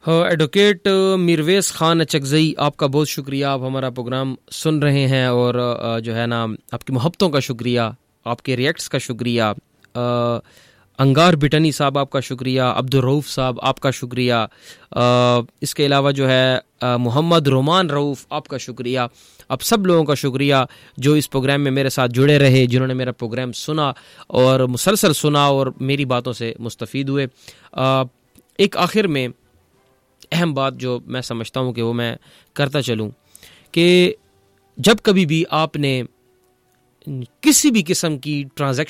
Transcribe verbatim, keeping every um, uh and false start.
Advocate मीरवेस Khan चकजई, आपका बहुत शुक्रिया। आप हमारा प्रोग्राम सुन रहे हैं और अ, जो है ना, आपकी मोहब्बतों का शुक्रिया, आपके रिएक्ट्स का शुक्रिया। अ, अंगार बिटनी साहब आपका शुक्रिया, अब्दुल रऊफ़ साहब आपका शुक्रिया। अ, इसके अलावा जो है अ, मोहम्मद रोमान रऊफ़ आपका शुक्रिया। आप सब लोगों का शुक्रिया जो इस प्रोग्राम में मेरे साथ जुड़े रहे, जिन्होंने मेरा प्रोग्राम सुना और मुसलसल सुना और मेरी बातों से मुस्तफ़ीद हुए। अ, एक आखिर में अहम बात जो मैं समझता हूँ कि वो मैं करता चलूँ कि जब कभी भी आपने किसी भी किस्म की ट्रांजैक्शन